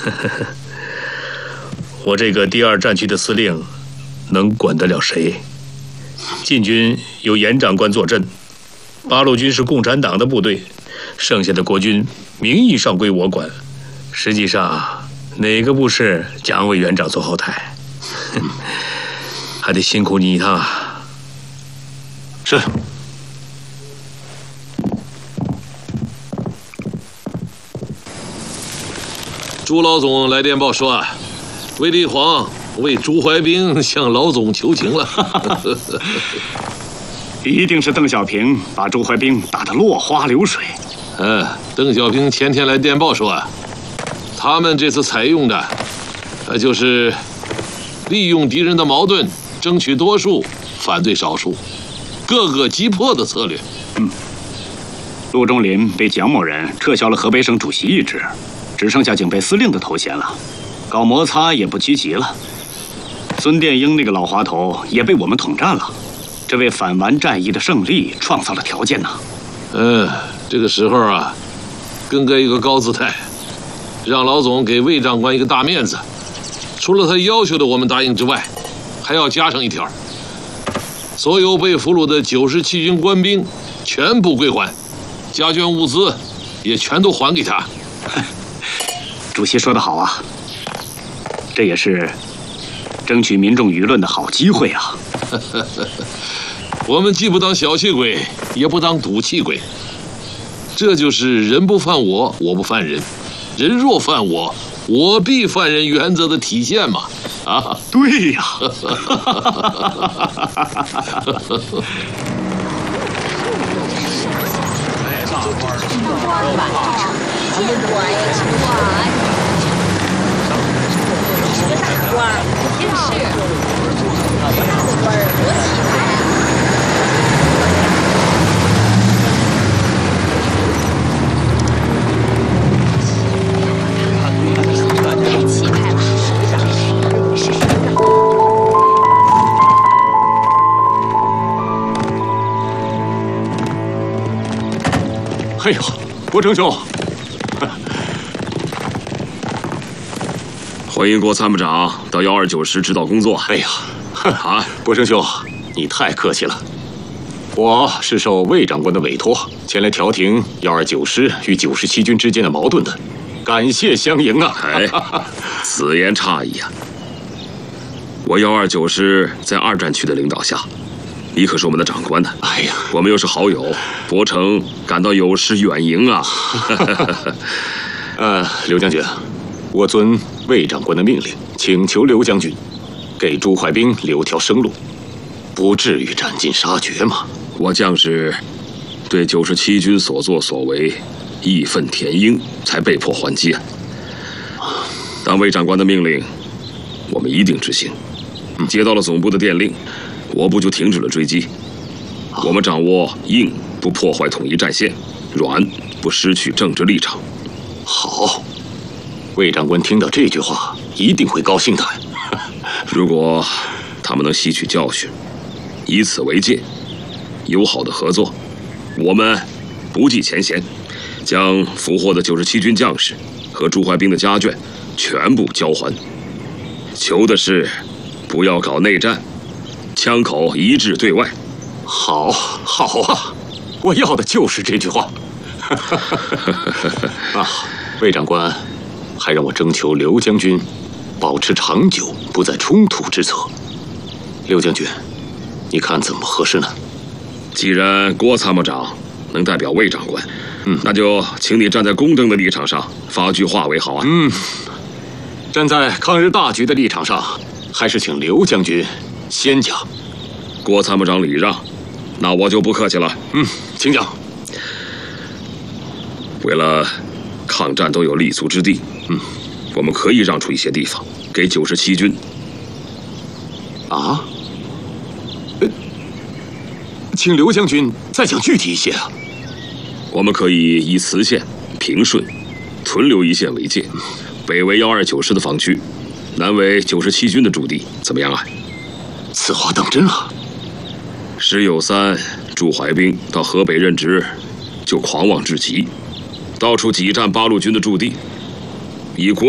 我这个第2战区的司令，能管得了谁？晋军有严长官坐镇，八路军是共产党的部队，剩下的国军名义上归我管，实际上哪个不是蒋委员长做后台？还得辛苦你一趟啊！ 是。 朱老总来电报说，卫立煌为朱怀兵向老总求情了。 一定是邓小平把朱怀兵打得落花流水。 邓小平前天来电报说，他们这次采用的，就是利用敌人的矛盾，争取多数，反对少数，各个击破的策略。 陆中林被蒋某人撤销了河北省主席一职，只剩下警备司令的头衔了，搞摩擦也不积极了。孙殿英那个老滑头也被我们统战了，这为反顽战役的胜利创造了条件呐。 这个时候啊，更该一个高姿态，让老总给魏长官一个大面子。除了他要求的我们答应之外，还要加上一条：所有被俘虏的97军官兵全部归还，家眷物资也全都还给他。 主席说得好啊，这也是争取民众舆论的好机会啊。 我们既不当小气鬼，也不当赌气鬼，这就是人不犯我，我不犯人；人若犯我，我必犯人原则的体现嘛。啊， 对呀。 哎呦，郭成兄， 欢迎郭参谋长到129师指导工作。 哎呀，啊，郭成兄，你太客气了。我是受魏长官的委托，前来调停129师与97军之间的矛盾的，感谢相迎啊！ 哎，此言差矣啊！我129师在2战区的领导下，你可是我们的长官呢。 哎呀， 我们又是好友，伯承感到有失远迎啊。 刘将军，我遵魏长官的命令，请求刘将军给朱怀兵留条生路，不至于斩尽杀绝嘛。 我将士对97军所作所为义愤填膺，才被迫还击啊。当魏长官的命令，我们一定执行。接到了总部的电令，我部就停止了追击。我们掌握硬不破坏统一战线，软不失去政治立场。 好，魏长官听到这句话一定会高兴的。 如果他们能吸取教训，以此为戒，友好的合作，我们不计前嫌，将俘获的97军将士和朱怀兵的家眷全部交还。求的是不要搞内战，枪口一致对外。 好，好啊，我要的就是这句话。啊，魏长官还让我征求刘将军保持长久不再冲突之策。刘将军，你看怎么合适呢？ 既然郭参谋长能代表魏长官，那就请你站在公正的立场上发句话为好啊。 站在抗日大局的立场上，还是请刘将军先讲。 郭参谋长礼让，那我就不客气了。 请讲。 为了抗战都有立足之地，我们可以让出一些地方给97军。 啊？请刘将军再讲具体一些啊。 我们可以以磁县、平顺、屯留一线为界，北为129师的防区，南为97军的驻地，怎么样啊？ 此话当真啊？ 时有3，朱怀兵到河北任职，就狂妄至极，到处挤占八路军的驻地，以国